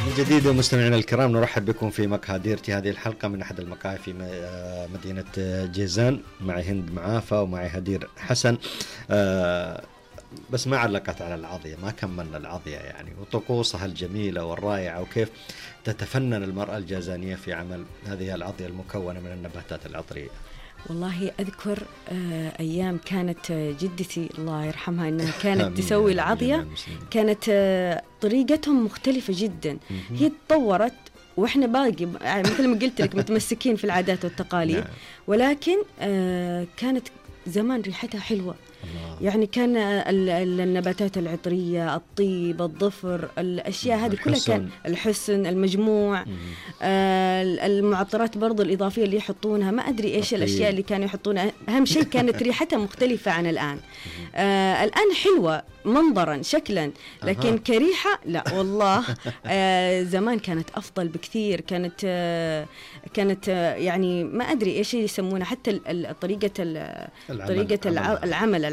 من جديد مستمعينا الكرام، نرحب بكم في مقهى ديرتي، هذه الحلقة من أحد المقاهي في مدينة جيزان. معي هند معافى ومعي هدير حسن. بس ما علقت على العضية، ما كملنا العضية يعني وطقوسها الجميلة والرائعة، وكيف تتفنن المرأة الجازانية في عمل هذه العضية المكونة من النباتات العطرية. والله أذكر أيام كانت جدتي الله يرحمها أنها كانت تسوي العضية، كانت طريقتهم مختلفة جدا. هي تطورت وإحنا باقي مثل ما قلت لك متمسكين في العادات والتقاليد، ولكن كانت زمان ريحتها حلوة. يعني كان النباتات العطرية، الطيب، الظفر، الأشياء هذه كلها، كان الحسن، المجموع، المعطرات برضو الإضافية اللي يحطونها، ما أدري إيش الأشياء اللي كانوا يحطونها. أهم شيء كانت ريحتها مختلفة عن الآن. الآن حلوة منظرا شكلا، لكن كريحة لا والله. زمان كانت أفضل بكثير. كانت يعني ما أدري إيش يسمونها، حتى طريقة العمل